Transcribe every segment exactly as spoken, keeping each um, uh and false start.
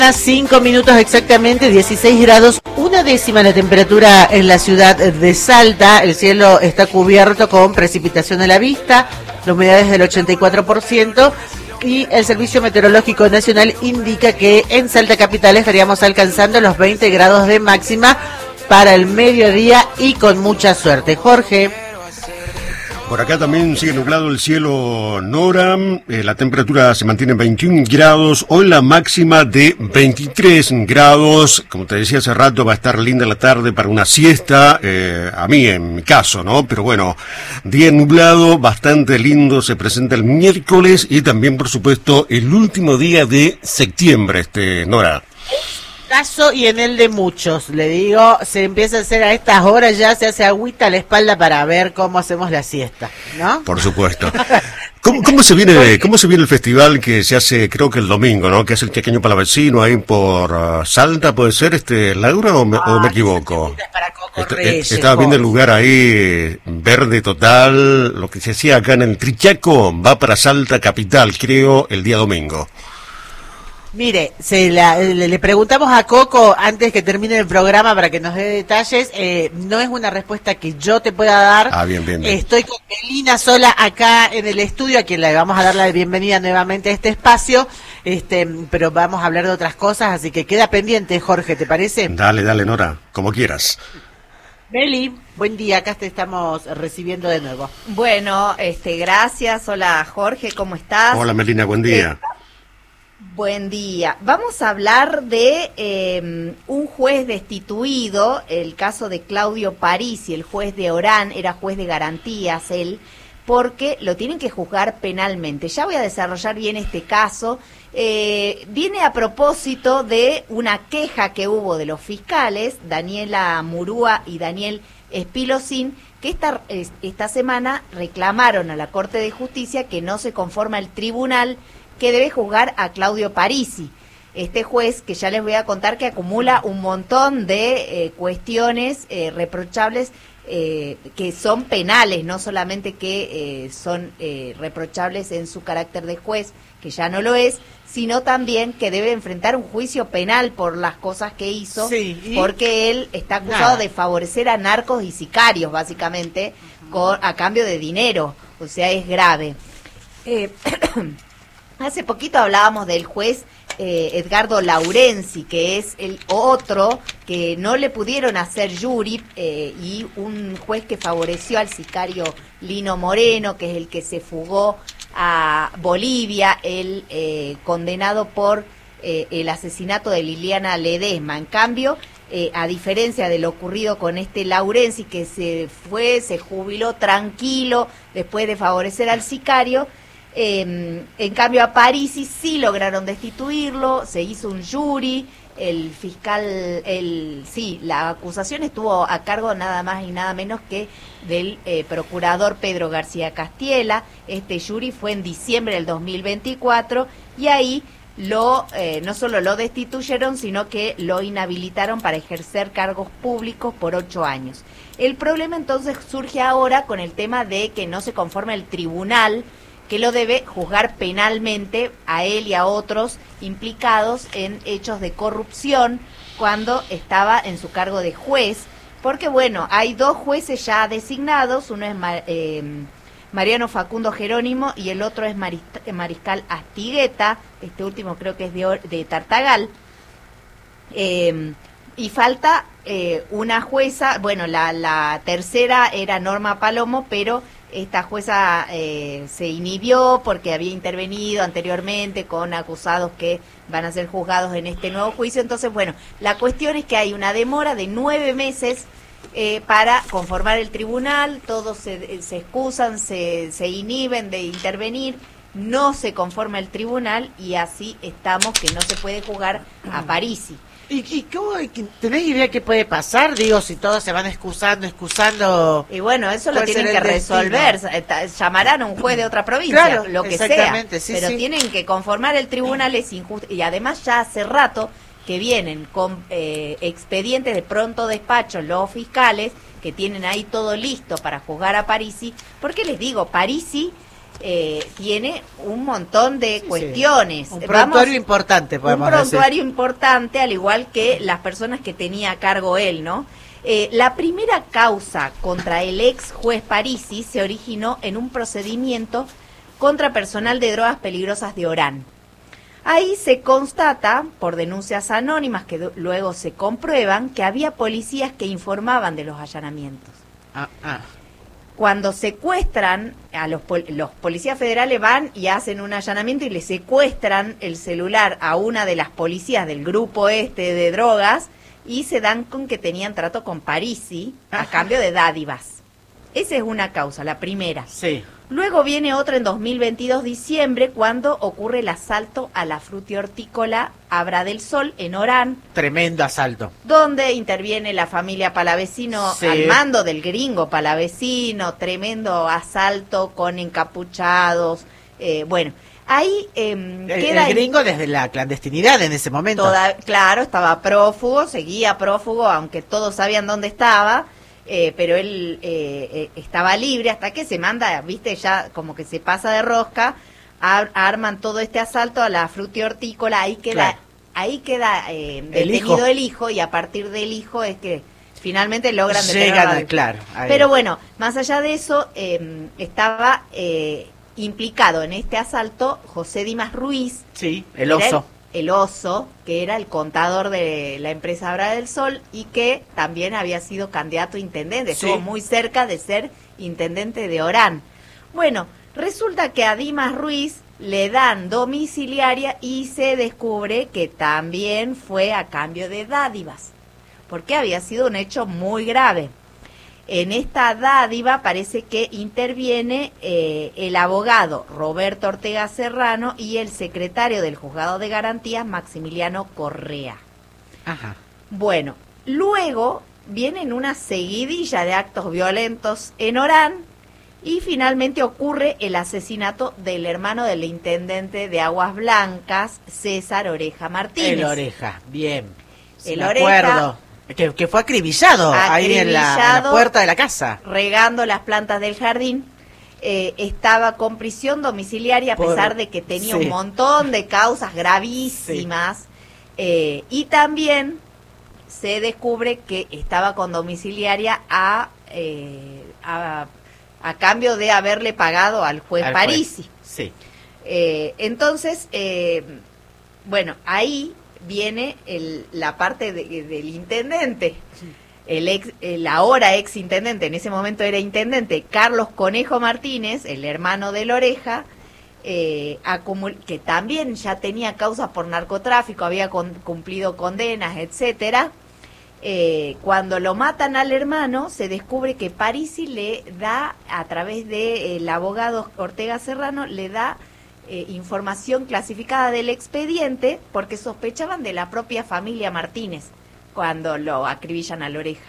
Cinco minutos exactamente, dieciséis grados, una décima la temperatura en la ciudad de Salta. El cielo está cubierto con precipitación a la vista, la humedad es del ochenta y cuatro por ciento y el Servicio Meteorológico Nacional indica que en Salta Capital estaríamos alcanzando los veinte grados de máxima para el mediodía y con mucha suerte. Jorge. Por acá también sigue nublado el cielo, Nora, eh, la temperatura se mantiene en veintiún grados, hoy la máxima de veintitrés grados, como te decía hace rato, va a estar linda la tarde para una siesta, eh, a mí en mi caso, ¿no? Pero bueno, día nublado, bastante lindo, se presenta el miércoles y también, por supuesto, el último día de septiembre, este, Nora. Caso y en el de muchos, le digo, se empieza a hacer a estas horas, ya se hace agüita a la espalda para ver cómo hacemos la siesta, ¿no? Por supuesto. ¿Cómo, cómo se viene cómo se viene el festival que se hace, creo que el domingo, ¿no? Que es el Chaqueño Palavecino ahí por uh, Salta, ¿puede ser, este, Laura, o me, ah, o me equivoco? Est Reyes, estaba viendo el lugar ahí, verde total, lo que se hacía acá en el Trichaco, va para Salta Capital, creo, el día domingo. Mire, se la, le, le preguntamos a Coco antes que termine el programa para que nos dé detalles. Eh, no es una respuesta que yo te pueda dar. Ah, bien, bien, bien. Estoy con Melina sola acá en el estudio, a quien le vamos a dar la bienvenida nuevamente a este espacio. Este, pero vamos a hablar de otras cosas, así que queda pendiente, Jorge, ¿te parece? Dale, dale, Nora, como quieras. Meli, buen día, acá te estamos recibiendo de nuevo. Bueno, este, gracias. Hola, Jorge, ¿cómo estás? Hola, Melina, buen día. Eh, Buen día. Vamos a hablar de eh, un juez destituido, el caso de Claudio Parisi, el juez de Orán, era juez de garantías él, porque lo tienen que juzgar penalmente. Ya voy a desarrollar bien este caso. Eh, viene a propósito de una queja que hubo de los fiscales, Daniela Murúa y Daniel Espilosín, que esta, esta semana reclamaron a la Corte de Justicia que no se conforma el tribunal que debe juzgar a Claudio Parisi, este juez que ya les voy a contar que acumula un montón de eh, cuestiones eh, reprochables eh, que son penales, no solamente que eh, son eh, reprochables en su carácter de juez, que ya no lo es, sino también que debe enfrentar un juicio penal por las cosas que hizo, sí, ¿y? Porque él está acusado Nada. de favorecer a narcos y sicarios, básicamente, con, a cambio de dinero, o sea, es grave. Eh, Hace poquito hablábamos del juez eh, Edgardo Laurenzi, que es el otro que no le pudieron hacer jury, eh, y un juez que favoreció al sicario Lino Moreno, que es el que se fugó a Bolivia, el eh, condenado por eh, el asesinato de Liliana Ledesma. En cambio, eh, a diferencia de lo ocurrido con este Laurenzi, que se fue, se jubiló tranquilo después de favorecer al sicario, Eh, en cambio a Parisi sí lograron destituirlo, se hizo un jury, el fiscal, el sí, la acusación estuvo a cargo nada más y nada menos que del eh, procurador Pedro García Castiela. Este jury fue en diciembre del dos mil veinticuatro y ahí lo eh, no solo lo destituyeron, sino que lo inhabilitaron para ejercer cargos públicos por ocho años. El problema entonces surge ahora con el tema de que no se conforma el tribunal, que lo debe juzgar penalmente a él y a otros implicados en hechos de corrupción cuando estaba en su cargo de juez, porque bueno, hay dos jueces ya designados, uno es Mar, eh, Mariano Facundo Jerónimo y el otro es Marist Mariscal Astigueta, este último creo que es de, de Tartagal, eh, y falta eh, una jueza, bueno, la, la tercera era Norma Palomo, pero esta jueza eh, se inhibió porque había intervenido anteriormente con acusados que van a ser juzgados en este nuevo juicio. Entonces, bueno, la cuestión es que hay una demora de nueve meses eh, para conformar el tribunal, todos se, se excusan, se, se inhiben de intervenir, no se conforma el tribunal y así estamos que no se puede juzgar a Parisi. ¿Y, y cómo, tenés idea qué puede pasar? Digo, si todos se van excusando, excusando... Y bueno, eso lo tienen que resolver. Destino. Llamarán a un juez de otra provincia, claro, lo que sea. Sí, pero sí. Tienen que conformar el tribunal, es injusto. Y además ya hace rato que vienen con eh, expedientes de pronto despacho los fiscales, que tienen ahí todo listo para juzgar a Parisi. Porque les digo, Parisi eh, tiene un montón de sí, cuestiones. Sí. Un prontuario Vamos, importante, podemos Un prontuario decir. importante, al igual que las personas que tenía a cargo él, ¿no? Eh, la primera causa contra el ex juez Parisi se originó en un procedimiento contra personal de drogas peligrosas de Orán. Ahí se constata, por denuncias anónimas que do- luego se comprueban, que había policías que informaban de los allanamientos. Ah, ah. Cuando secuestran, a los, pol- los policías federales van y hacen un allanamiento y le secuestran el celular a una de las policías del grupo este de drogas y se dan con que tenían trato con Parisi a cambio de dádivas. Esa es una causa, la primera. Sí. Luego viene otra en dos mil veintidós, diciembre, cuando ocurre el asalto a la frutihortícola Abra del Sol en Orán. Tremendo asalto. Donde interviene la familia Palavecino Sí. al mando del gringo Palavecino, tremendo asalto con encapuchados. Eh, bueno, ahí eh, El, queda... el gringo desde la clandestinidad en ese momento. Toda, claro, estaba prófugo, seguía prófugo, aunque todos sabían dónde estaba. Eh, pero él eh, eh, estaba libre hasta que se manda, viste, ya como que se pasa de rosca, ar- arman todo este asalto a la frutihortícola, ahí queda, Claro. ahí queda eh, El detenido hijo. el hijo y a partir del hijo es que finalmente logran detener Llegan, a a- la- claro. ahí. Pero bueno, más allá de eso, eh, estaba eh, implicado en este asalto José Dimas Ruiz, Sí, el era oso. El, el oso, que era el contador de la empresa Abra del Sol y que también había sido candidato a intendente, Sí. estuvo muy cerca de ser intendente de Orán. Bueno, resulta que a Dimas Ruiz le dan domiciliaria y se descubre que también fue a cambio de dádivas, porque había sido un hecho muy grave. En esta dádiva parece que interviene eh, el abogado Roberto Ortega Serrano y el secretario del Juzgado de Garantías, Maximiliano Correa. Ajá. Bueno, luego vienen una seguidilla de actos violentos en Orán y finalmente ocurre el asesinato del hermano del intendente de Aguas Blancas, César Oreja Martínez. El Oreja, bien. El Me Oreja- acuerdo. Que, que fue acribillado, ahí en la, en la Acribillado. puerta de la casa. Regando las plantas del jardín, eh, estaba con prisión domiciliaria a Por- pesar de que tenía sí. un montón de causas gravísimas, eh, y también se descubre que estaba con domiciliaria a, eh, a, a cambio de haberle pagado al juez Al juez. Parisi. Sí. Eh, entonces, eh, bueno, ahí viene el, la parte de- del intendente, el ex, el ahora ex intendente, en ese momento era intendente, Carlos Conejo Martínez, el hermano del Oreja, eh, acumul- que también ya tenía causas por narcotráfico, había con- cumplido condenas, etcétera. Eh, cuando lo matan al hermano, se descubre que Parisi le da, a través del abogado Ortega Serrano, le da eh, información clasificada del expediente porque sospechaban de la propia familia Martínez cuando lo acribillan a la Oreja.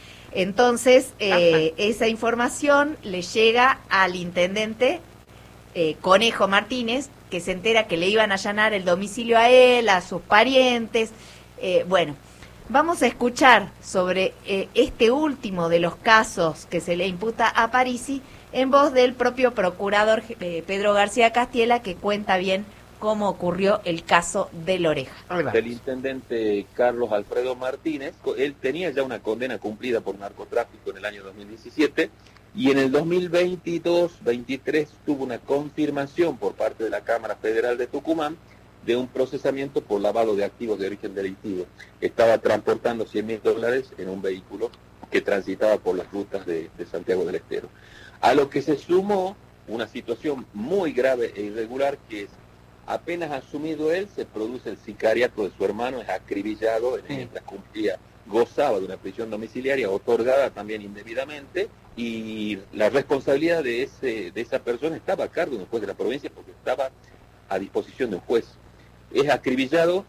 Entonces, eh, esa información le llega al intendente eh, Conejo Martínez, que se entera que le iban a allanar el domicilio a él, a sus parientes. Eh, bueno, vamos a escuchar sobre eh, este último de los casos que se le imputa a Parisi en voz del propio procurador eh, Pedro García Castiela, que cuenta bien cómo ocurrió el caso de la Oreja. Del intendente Carlos Alfredo Martínez. Él tenía ya una condena cumplida por narcotráfico en el año dos mil diecisiete y en el dos mil veintidós veintitrés tuvo una confirmación por parte de la Cámara Federal de Tucumán de un procesamiento por lavado de activos de origen delictivo. Estaba transportando cien mil dólares en un vehículo que transitaba por las rutas de, de Santiago del Estero. A lo que se sumó una situación muy grave e irregular, que es, apenas asumido él, se produce el sicariato de su hermano, es acribillado mientras cumplía, gozaba de una prisión domiciliaria otorgada también indebidamente, y la responsabilidad de ese de esa persona estaba a cargo de un juez de la provincia porque estaba a disposición de un juez. Es acribillado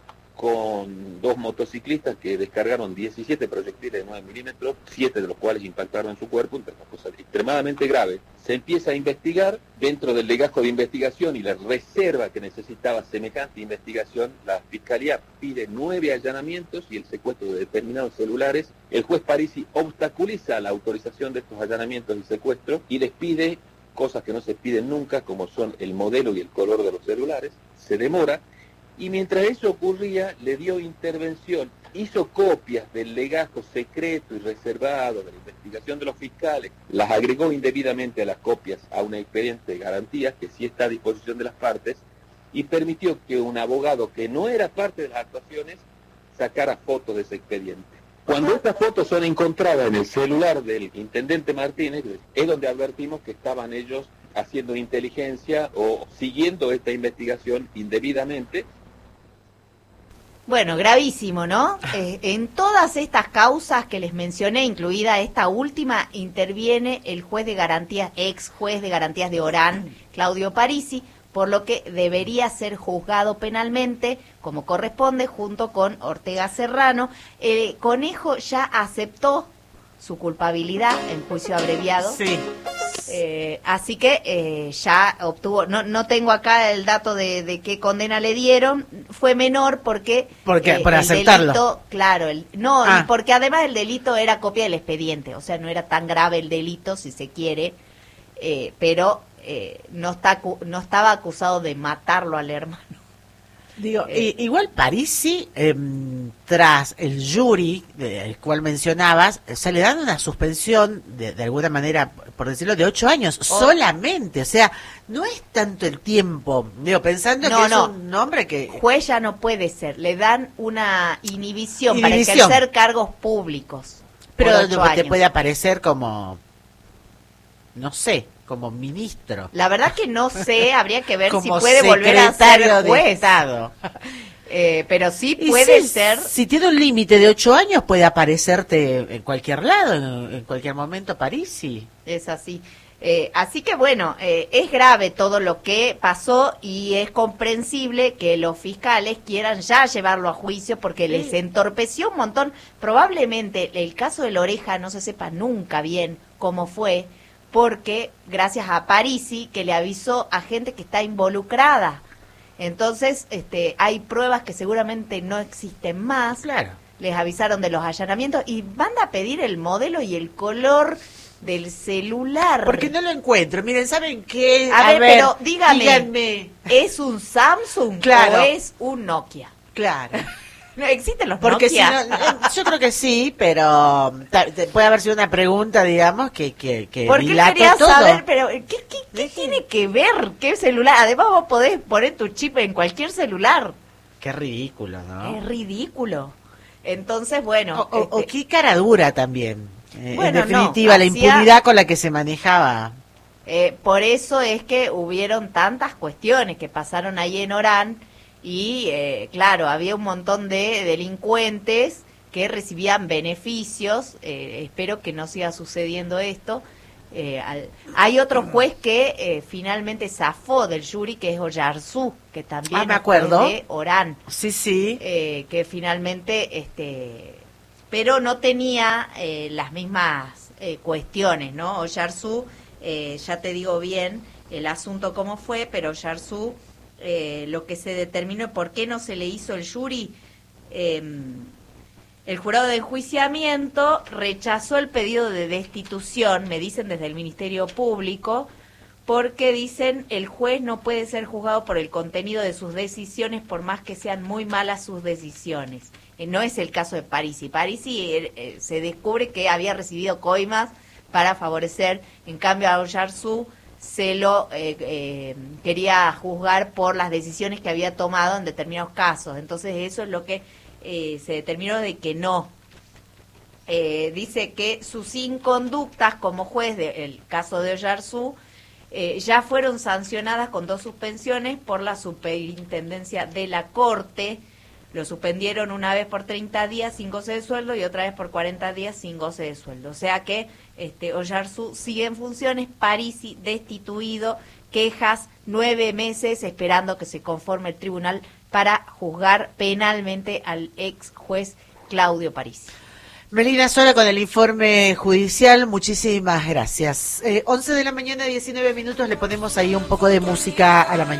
con dos motociclistas que descargaron diecisiete proyectiles de nueve milímetros, siete de los cuales impactaron en su cuerpo, entre otras cosas extremadamente graves. Se empieza a investigar. Dentro del legajo de investigación y la reserva que necesitaba semejante investigación, la Fiscalía pide nueve allanamientos y el secuestro de determinados celulares. El juez Parisi obstaculiza la autorización de estos allanamientos y secuestros y les pide cosas que no se piden nunca, como son el modelo y el color de los celulares, se demora, y mientras eso ocurría, le dio intervención, hizo copias del legajo secreto y reservado de la investigación de los fiscales, las agregó indebidamente a las copias a un expediente de garantías que sí está a disposición de las partes, y permitió que un abogado que no era parte de las actuaciones sacara fotos de ese expediente. Cuando estas fotos son encontradas en el celular del intendente Martínez, es donde advertimos que estaban ellos haciendo inteligencia o siguiendo esta investigación indebidamente. Bueno, gravísimo, ¿no? Eh, en todas estas causas que les mencioné, incluida esta última, interviene el juez de garantías, ex juez de garantías de Orán, Claudio Parisi, por lo que debería ser juzgado penalmente, como corresponde, junto con Ortega Serrano. El Conejo ya aceptó su culpabilidad en juicio abreviado. Sí. Eh, así que eh, ya obtuvo, no no tengo acá el dato de, de qué condena le dieron, fue menor porque... Porque eh, por el aceptarlo. Delito, claro, el, no, Ah. porque además el delito era copia del expediente, o sea, no era tan grave el delito, si se quiere, eh, pero... Eh, no está no estaba acusado de matarlo al hermano. Digo, Eh. i- igual Parisi, eh, tras el jury, del cual mencionabas, se le dan una suspensión, de, de alguna manera, por decirlo, de ocho años, Oh. solamente. O sea, no es tanto el tiempo. Digo, pensando No, que no. es un hombre que... Juez ya no puede ser, le dan una inhibición, Inhibición. para ejercer cargos públicos. Pero por ocho digo, te años. puede aparecer como... No sé, como ministro. La verdad que no sé, habría que ver si Como puede volver a secretario ser de juez. Estado. Eh, pero sí Y puede sí, ser. Si tiene un límite de ocho años, puede aparecerte en cualquier lado, en, en cualquier momento, Parisi. Es así. Eh, así que bueno, eh, es grave todo lo que pasó y es comprensible que los fiscales quieran ya llevarlo a juicio porque Sí. les entorpeció un montón. Probablemente el caso de la oreja no se sepa nunca bien cómo fue, porque gracias a Parisi que le avisó a gente que está involucrada. Entonces, este, hay pruebas que seguramente no existen más. Claro. Les avisaron de los allanamientos y van a pedir el modelo y el color del celular. Porque no lo encuentro. Miren, ¿saben qué? A, ver, pero dígame, díganme. ¿es un Samsung Claro. o es un Nokia? Claro. No existen los Porque si Nokia. no, eh, yo creo que sí, pero ta- te- puede haber sido una pregunta, digamos, que, que, que Porque él dilata quería todo. saber, pero ¿qué, qué, qué tiene que ver? ¿Qué celular? Además vos podés poner tu chip en cualquier celular. Qué ridículo, ¿no? Es ridículo. Entonces, bueno. O, o- o este, qué cara dura también. Eh, Bueno, en definitiva, no, la hacía- impunidad con la que se manejaba. Eh, por eso es que hubieron tantas cuestiones que pasaron ahí en Orán y, eh, claro, había un montón de delincuentes que recibían beneficios. Eh, espero que no siga sucediendo esto. Eh, al- hay otro juez que eh, finalmente zafó del jury, que es Oyarzú, que también Ah, me es acuerdo. juez de Orán, Sí, sí. eh, que finalmente, este, pero no tenía eh, las mismas eh, cuestiones, ¿no? Oyarzú, eh, ya te digo bien el asunto cómo fue, pero Oyarzú, eh, lo que se determinó, por qué no se le hizo el jury, eh, el jurado de enjuiciamiento rechazó el pedido de destitución, me dicen desde el Ministerio Público, porque dicen el juez no puede ser juzgado por el contenido de sus decisiones, por más que sean muy malas sus decisiones. Eh, no es el caso de Parisi. Parisi eh, eh, se descubre que había recibido coimas para favorecer, en cambio a Oyarzú se lo eh, eh, quería juzgar por las decisiones que había tomado en determinados casos. Entonces eso es lo que eh, se determinó de que no. Eh, dice que sus inconductas como juez del caso de Oyarzú eh, ya fueron sancionadas con dos suspensiones por la superintendencia de la Corte. Lo suspendieron una vez por treinta días sin goce de sueldo y otra vez por cuarenta días sin goce de sueldo. O sea que este, Oyarzú sigue en funciones, Parisi destituido, quejas, nueve meses esperando que se conforme el tribunal para juzgar penalmente al ex juez Claudio Parisi. Melina Sola con el informe judicial, muchísimas gracias. Eh, once de la mañana, diecinueve minutos, le ponemos ahí un poco de música a la mañana.